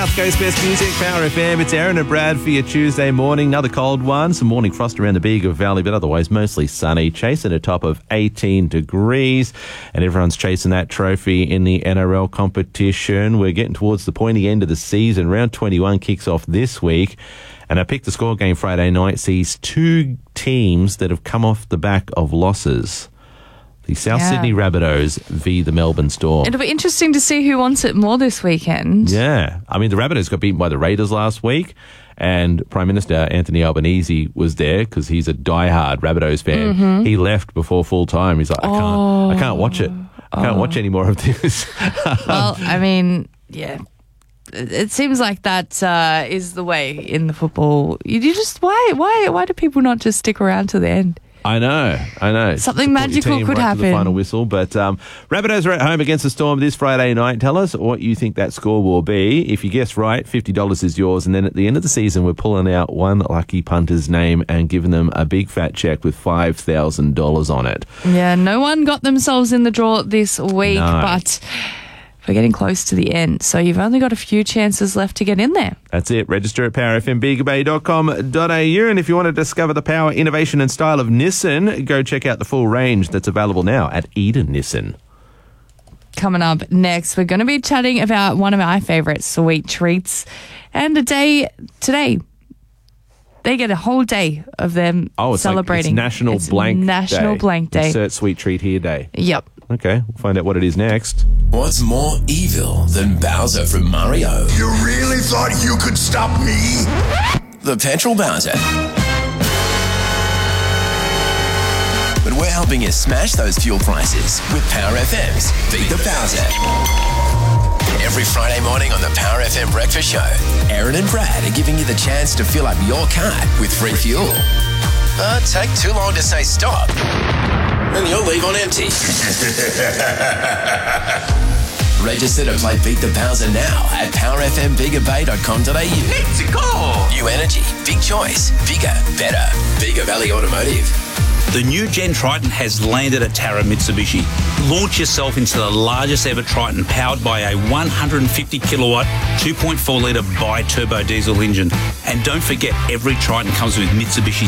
South Coast Best Music, Power FM. It's Aaron and Brad for your Tuesday morning. Another cold one. Some morning frost around the Bega Valley, but otherwise mostly sunny. Chasing a top of 18 degrees. And everyone's chasing that trophy in the NRL competition. We're getting towards the pointy end of the season. Round 21 kicks off this week. And I picked the score game Friday night. Sees two teams that have come off the back of losses. The South Sydney Rabbitohs v the Melbourne Storm. It'll be interesting to see who wants it more this weekend. Yeah. I mean, the Rabbitohs got beaten by the Raiders last week, and Prime Minister Anthony Albanese was there because he's a diehard Rabbitohs fan. Mm-hmm. He left before full time. He's like, I can't watch it. I can't watch any more of this. Well, I mean, yeah. It seems like that is the way in the football. You just why do people not just stick around to the end? I know. Something magical could happen. To the final whistle, but Rabbitohs are at home against the Storm this Friday night. Tell us what you think that score will be. If you guess right, $50 is yours, and then at the end of the season, we're pulling out one lucky punter's name and giving them a big fat check with $5,000 on it. Yeah, no one got themselves in the draw this week, but we're getting close to the end, so you've only got a few chances left to get in there. That's it. Register at powerfmbigabay.com.au, and if you want to discover the power, innovation and style of Nissan, go check out the full range that's available now at Eden Nissan. Coming up next, we're going to be chatting about one of my favourite sweet treats, and a day today. They get a whole day of them celebrating. Like it's National Blank Day. Insert sweet treat here day. Yep. Okay, we'll find out what it is next. What's more evil than Bowser from Mario? You really thought you could stop me? The Petrol Bowser. But we're helping you smash those fuel prices with Power FM's Beat the Bowser. Every Friday morning on the Power FM Breakfast Show, Aaron and Brad are giving you the chance to fill up your car with free fuel. But take too long to say stop, and you'll leave on empty. Register to play Beat the Bowser now at powerfmbigabay.com.au. Let's go! New energy, big choice, bigger, better. Bega Valley Automotive. The new Gen Triton has landed at Tara Mitsubishi. Launch yourself into the largest ever Triton powered by a 150 kilowatt, 2.4 litre bi-turbo diesel engine. And don't forget, every Triton comes with Mitsubishi